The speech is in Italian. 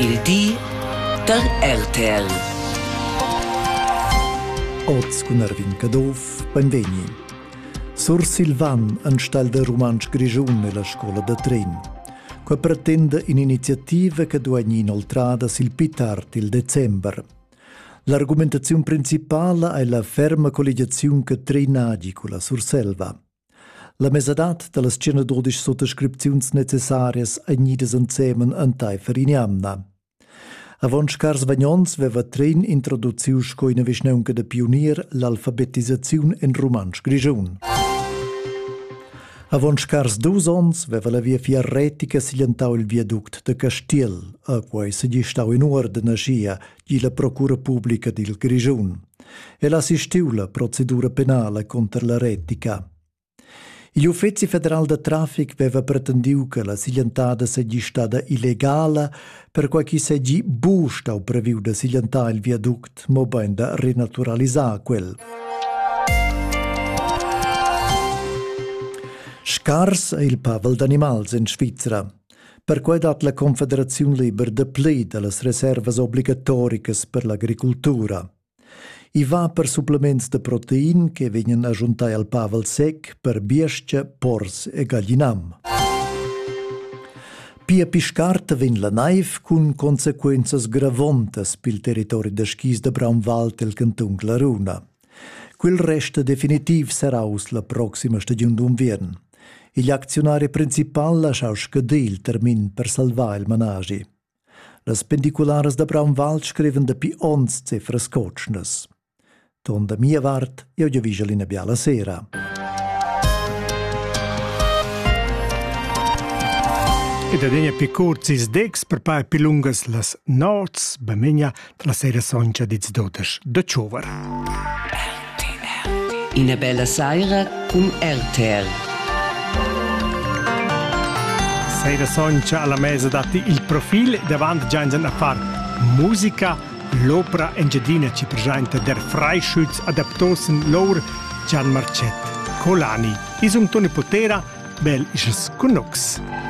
Il di der RTL. Oz cun Ervin Cadov, benvegni. Sur Silvan, en stal de romansch grigiun nella scola da Trin. Qua pretende un'iniziativa che duegni inoltrada sil pitart il december. L'argumentazione principale è la ferma collegiazione che Trin agi con la Surselva. La mesadat de las 12 sottoscripziuns necessarias a gnidas ensemen an tai fariniamna. Avon scars vagnons veva Trin introduziu sco ina visneunca de pionier l'alfabetizzaziun en romansch grigiun. Avon scars 2 ons veva la via fiarretica sigliantau il viaduct de Castiel, a quai se gli stau in ordine scia gi la procura pubblica dil grigiun. E l'assistiu la procedura penale contra la retica. Il Uffizi federal de traffic veva pretendiu che la sigliantada seggi stada illegala per quai chi seggi bu stau previu da sigliantà il viaduct mo ben da rinaturalisar quel. Scars è il pavel d'animals in Svizzera, per quai dat la Confederazione Liber de pli de las reservas obligatoricas per l'agricultura. I va per supplements de protein che vengono aggiuntai al pavel sec per biestia, pors e gallinam. Pia piscarta vin la naiv cun consequenzas gravontas pil territori de schis de Braunwald el canton Glaruna. Quel resta definitiv seraus la proxima stagione d'invern. Gli azionari principali lasciau scadere il termin per salvare il managi. Las pendiculares de Braunwald scriven de pi 11 cifras cotschnes. Ton da mia vart, io già vigelina biala sera. E da degna pi curtis dex per pai pi lungas las nots, bemenia la sera soncia diz dodes de ciover. Ina bella sera con RTL. Sera soncia alla mesa dati il profil davanti giangen a far musica. L'opera engiadina ci presenta der Freischütz adaptosen lor Gian Marcet Colani. Isum Toni Potera, bel is es con nox.